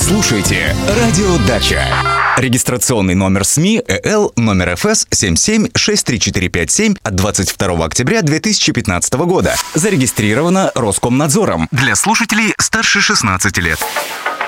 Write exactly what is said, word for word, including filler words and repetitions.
слушаете «Радио Дача». Регистрационный номер СМИ ЭЛ номер ФС семь семь шесть три четыре пять семь от двадцать второго октября две тысячи пятнадцатого года. Зарегистрировано Роскомнадзором для слушателей старше шестнадцати лет.